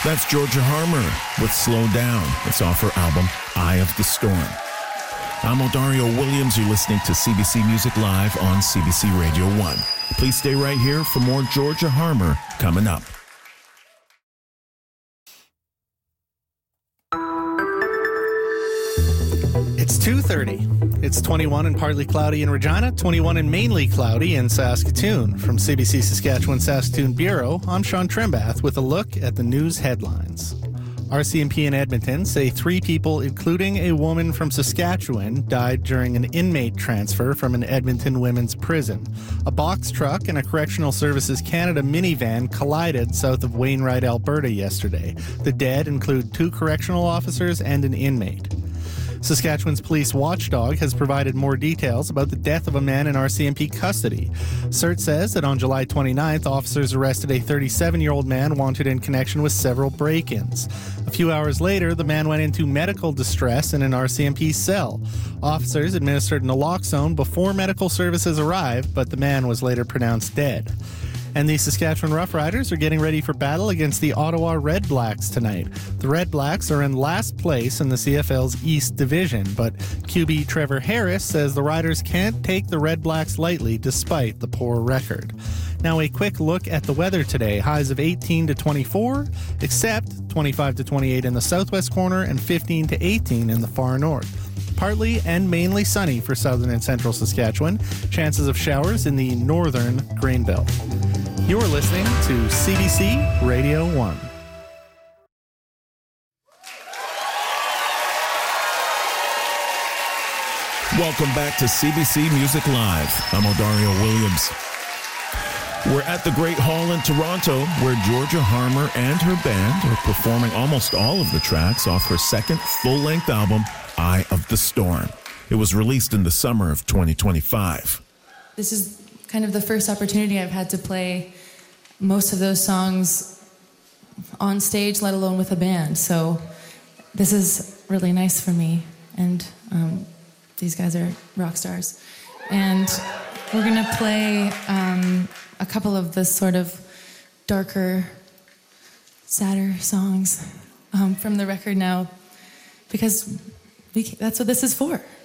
That's Georgia Harmer with Slow Down. It's off her album, Eye of the Storm. I'm Odario Williams. You're listening to CBC Music Live on CBC Radio 1. Please stay right here for more Georgia Harmer coming up. It's 2:30. It's 21 and partly cloudy in Regina, 21 and mainly cloudy in Saskatoon. From CBC Saskatchewan Saskatoon Bureau, I'm Sean Trimbath with a look at the news headlines. RCMP in Edmonton say 3 people, including a woman from Saskatchewan, died during an inmate transfer from an Edmonton women's prison. A box truck and a Correctional Services Canada minivan collided south of Wainwright, Alberta yesterday. The dead include 2 correctional officers and an inmate. Saskatchewan's police watchdog has provided more details about the death of a man in RCMP custody. CERT says that on July 29th, officers arrested a 37-year-old man wanted in connection with several break-ins. A few hours later, the man went into medical distress in an RCMP cell. Officers administered naloxone before medical services arrived, but the man was later pronounced dead. And the Saskatchewan Roughriders are getting ready for battle against the Ottawa Red Blacks tonight. The Red Blacks are in last place in the CFL's East Division, but QB Trevor Harris says the Riders can't take the Red Blacks lightly despite the poor record. Now a quick look at the weather today. Highs of 18 to 24, except 25 to 28 in the southwest corner and 15 to 18 in the far north. Partly and mainly sunny for southern and central Saskatchewan. Chances of showers in the northern grain belt. You're listening to CBC Radio 1. Welcome back to CBC Music Live. I'm Odario Williams. We're at the Great Hall in Toronto, where Georgia Harmer and her band are performing almost all of the tracks off her second full-length album, Eye of the Storm. It was released in the summer of 2025. This is kind of the first opportunity I've had to play most of those songs on stage, let alone with a band. So this is really nice for me. And these guys are rock stars. And we're going to play a couple of the sort of darker, sadder songs from the record now, because that's what this is for.